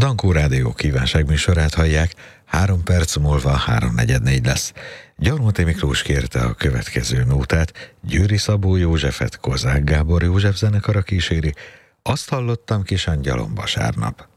Ankó Rádió kívánságműsorát hallják, 3 perc múlva 3:44 lesz. Gyarmati Miklós kérte a következő nótát, Győri Szabó Józsefet Kozák Gábor József zenekara kíséri, Azt hallottam kis angyalom vasárnap.